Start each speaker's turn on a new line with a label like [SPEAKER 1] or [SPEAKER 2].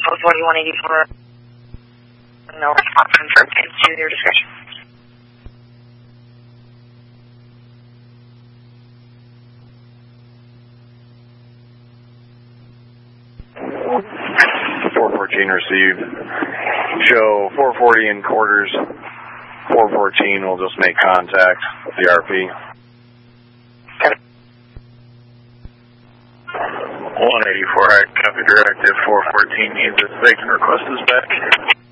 [SPEAKER 1] 440-184. No response confirmed. It's to your discretion.
[SPEAKER 2] 414 received. Show 440 in quarters. 414 will just make contact with the RP.
[SPEAKER 3] 184, I copy directive. 414 needs it. They can request us back.